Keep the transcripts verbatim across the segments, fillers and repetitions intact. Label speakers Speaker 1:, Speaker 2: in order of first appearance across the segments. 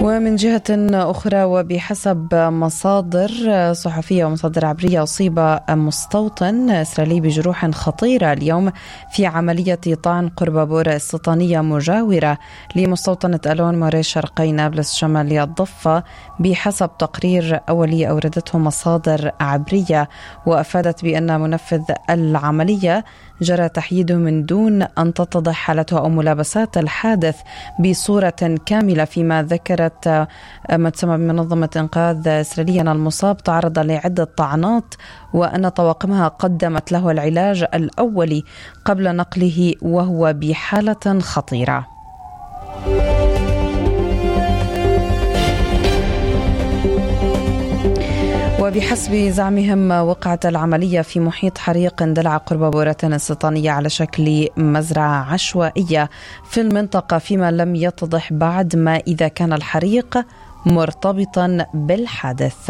Speaker 1: ومن جهة أخرى وبحسب مصادر صحفية ومصادر عبرية، أصيب مستوطن إسرائيلي بجروح خطيرة اليوم في عملية طعن قرب بورا استيطانية مجاورة لمستوطنة ألون موري شرقي نابلس شمالي الضفة، بحسب تقرير أولي أوردته مصادر عبرية، وأفادت بأن منفذ العملية جرى تحييده من دون أن تتضح حالته أو ملابسات الحادث بصورة كاملة، فيما ذكرت ما تسمى بمنظمة إنقاذ إسرائيليا أن المصاب تعرض لعدة طعنات وأن طواقمها قدمت له العلاج الأولي قبل نقله وهو بحالة خطيرة. وبحسب زعمهم وقعت العملية في محيط حريق اندلع قرب بورة استيطانية على شكل مزرعة عشوائية في المنطقة، فيما لم يتضح بعد ما إذا كان الحريق مرتبطا بالحادث.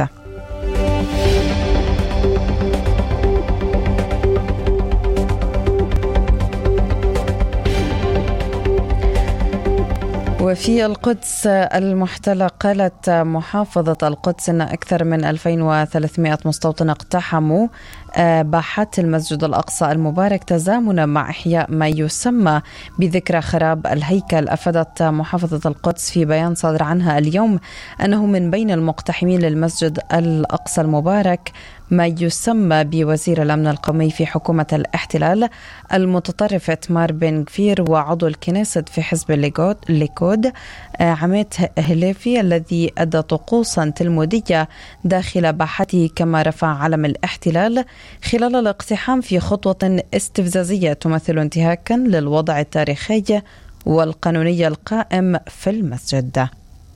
Speaker 1: وفي القدس المحتلة، قالت محافظة القدس أن أكثر من ألفين وثلاثمائة مستوطن اقتحموا باحات المسجد الأقصى المبارك تزامنا مع إحياء ما يسمى بذكرى خراب الهيكل. أفادت محافظة القدس في بيان صادر عنها اليوم أنه من بين المقتحمين للمسجد الأقصى المبارك ما يسمى بوزير الأمن القومي في حكومة الاحتلال المتطرف إتمار بن غفير، وعضو الكنيست في حزب الليكود عميت هليفي، الذي أدى طقوسا تلمودية داخل باحته كما رفع علم الاحتلال خلال الاقتحام في خطوة استفزازية تمثل انتهاكا للوضع التاريخي والقانوني القائم في المسجد.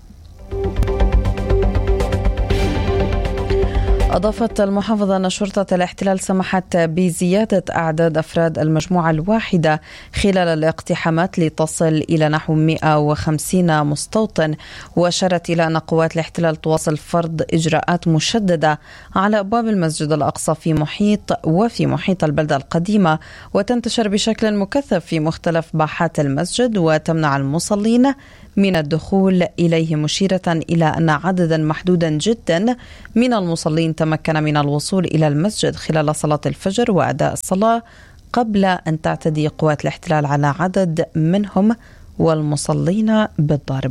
Speaker 1: أضافت المحافظة أن شرطة الاحتلال سمحت بزيادة أعداد أفراد المجموعة الواحدة خلال الاقتحامات لتصل إلى نحو مئة وخمسين مستوطن، وأشارت إلى أن قوات الاحتلال تواصل فرض إجراءات مشددة على أبواب المسجد الأقصى في محيط وفي محيط البلدة القديمة، وتنتشر بشكل مكثف في مختلف باحات المسجد وتمنع المصلين من الدخول إليه، مشيرة إلى أن عددا محدودا جدا من المصلين تمكن من الوصول إلى المسجد خلال صلاة الفجر وأداء الصلاة قبل أن تعتدي قوات الاحتلال على عدد منهم والمصلين بالضرب.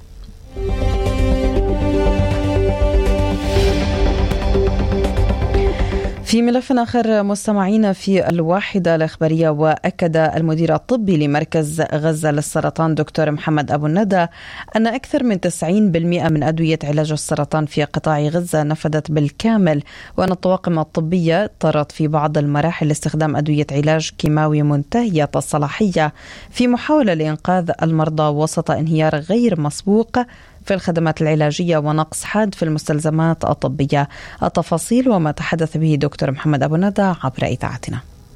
Speaker 1: في ملف آخر مستمعين، في الواحدة الإخبارية، وأكد المدير الطبي لمركز غزة للسرطان دكتور محمد أبو الندى أن أكثر من تسعين بالمئة من أدوية علاج السرطان في قطاع غزة نفذت بالكامل، وأن الطواقم الطبية اضطرت في بعض المراحل لاستخدام أدوية علاج كيماوي منتهية الصلاحية في محاولة لإنقاذ المرضى وسط انهيار غير مسبوق في الخدمات العلاجية ونقص حاد في المستلزمات الطبية. التفاصيل وما تحدث به دكتور محمد أبو الندى عبر إذاعتنا.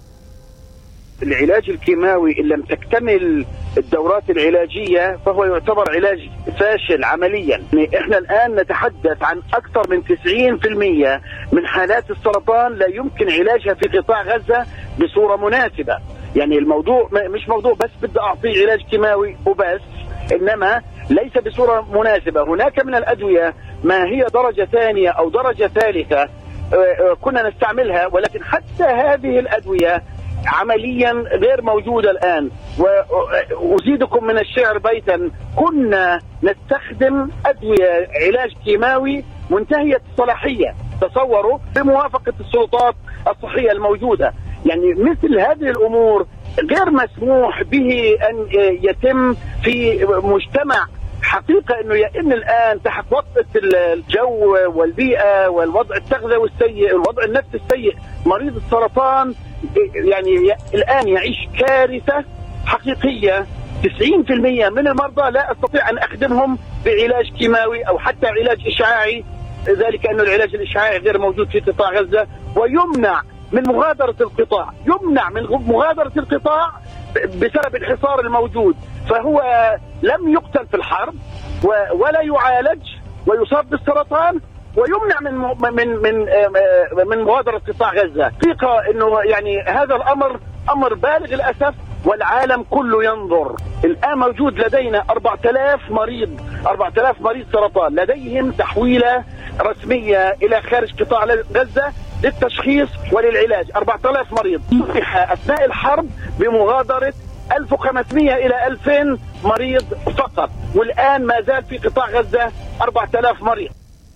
Speaker 2: العلاج الكيماوي إن لم تكتمل الدورات العلاجية فهو يعتبر علاج فاشل عمليا. احنا الآن نتحدث عن أكثر من تسعين بالمئة من حالات السرطان لا يمكن علاجها في قطاع غزة بصورة مناسبة. يعني الموضوع مش موضوع بس بدي أعطيه علاج كيماوي وبس، إنما ليس بصورة مناسبة. هناك من الأدوية ما هي درجة ثانية أو درجة ثالثة كنا نستعملها، ولكن حتى هذه الأدوية عمليا غير موجودة الآن. وأزيدكم من الشعر بيتا، كنا نستخدم أدوية علاج كيماوي منتهية الصلاحية، تصوروا، بموافقة السلطات الصحية الموجودة. يعني مثل هذه الأمور غير مسموح به أن يتم في مجتمع حقيقة أنه يئن الآن تحت وطأة الجو والبيئة والوضع التغذوي السيء والوضع النفسي السيء. مريض السرطان يعني الآن يعيش كارثة حقيقية. تسعين بالمئة من المرضى لا أستطيع أن أخدمهم بعلاج كيماوي أو حتى علاج إشعاعي، ذلك أن العلاج الإشعاعي غير موجود في قطاع غزة، ويمنع من مغادرة القطاع يمنع من مغادرة القطاع بسبب الحصار الموجود. فهو لم يقتل في الحرب ولا يعالج ويصاب بالسرطان ويمنع من من من من مغادرة قطاع غزة. حقيقة انه يعني هذا الامر امر بالغ الاسف والعالم كله ينظر. الآن موجود لدينا أربعة آلاف مريض أربعة آلاف مريض سرطان لديهم تحويلة رسمية إلى خارج قطاع غزة للتشخيص وللعلاج. أربعة آلاف مريض صرح أثناء الحرب بمغادرة ألف وخمسمائة إلى ألفين مريض فقط، والآن ما زال في قطاع غزة أربعة آلاف مريض.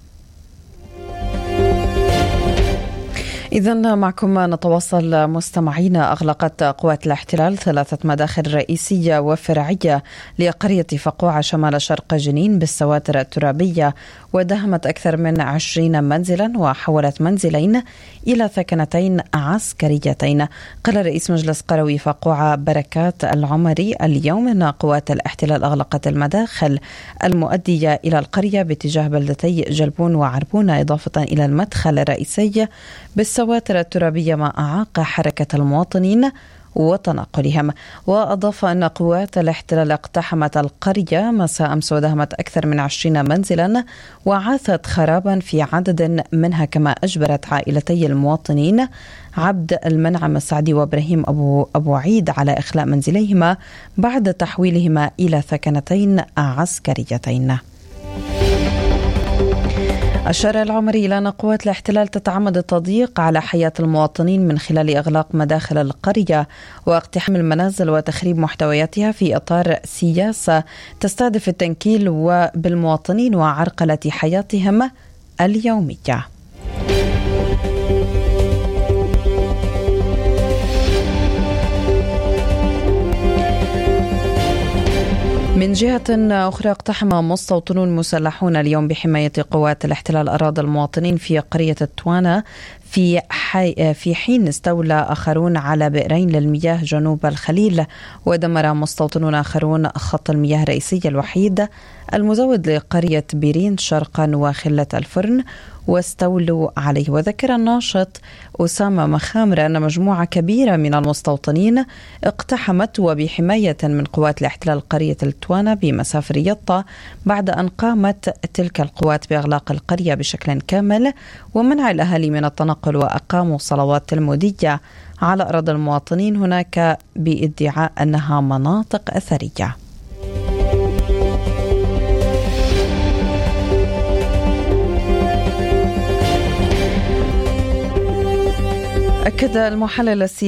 Speaker 1: إذن معكم نتواصل مستمعينا. أغلقت قوات الاحتلال ثلاثة مداخل رئيسية وفرعية لقرية فقوعة شمال شرق جنين بالسواتر الترابية، ودهمت أكثر من عشرين منزلا وحولت منزلين إلى ثكنتين عسكريتين. قال رئيس مجلس قروي فقوعة بركات العمري اليوم أن قوات الاحتلال أغلقت المداخل المؤدية إلى القرية باتجاه بلدتي جلبون وعربون، إضافة إلى المدخل الرئيسي بالسواتر الترابية ما أعاق حركة المواطنين وتنقلهم. وأضاف أن قوات الاحتلال اقتحمت القرية مساء أمس ودهمت أكثر من عشرين منزلا وعاثت خرابا في عدد منها، كما أجبرت عائلتي المواطنين عبد المنعم السعدي وإبراهيم أبو, أبو عيد على إخلاء منزليهما بعد تحويلهما إلى ثكنتين عسكريتين. أشار العمري إلى أن قوات الاحتلال تتعمد التضييق على حياة المواطنين من خلال إغلاق مداخل القرية واقتحام المنازل وتخريب محتوياتها في إطار سياسة تستهدف التنكيل بالمواطنين وعرقلة حياتهم اليومية. من جهة أخرى، اقتحم مستوطنون مسلحون اليوم بحماية قوات الاحتلال أراضي المواطنين في قرية التوانا في حي في حين استولى آخرون على بئرين للمياه جنوب الخليل. ودمر مستوطنون آخرون خط المياه الرئيسي الوحيد المزود لقرية بيرين شرقا وخلة الفرن واستولوا عليه. وذكر الناشط أسامة مخامرة أن مجموعة كبيرة من المستوطنين اقتحمت وبحماية من قوات الاحتلال قرية التوانا بمسافر يطا بعد أن قامت تلك القوات بإغلاق القرية بشكل كامل ومنع الأهالي من التنقل، وأقاموا صلوات تلمودية على أراضي المواطنين هناك بادعاء أنها مناطق أثرية. أكد المحلل السياسي